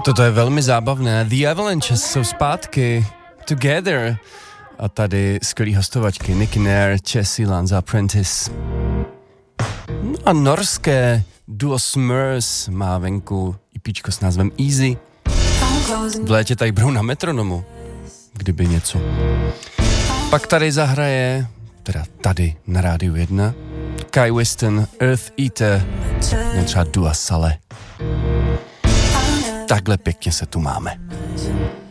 Toto je velmi zábavné. The Avalanches jsou zpátky. Together. A tady skvělý hostovačky Nicky Nair, Chessy, Lanza Prentice. A norské duo Smurs má venku EPčko s názvem Easy. V létě tady budou na metronomu, kdyby něco. Pak tady zahraje, teda tady na Rádiu 1, Kai Weston, Earth Eater, nebo třeba Dua Saleh. Takhle pěkně se tu máme.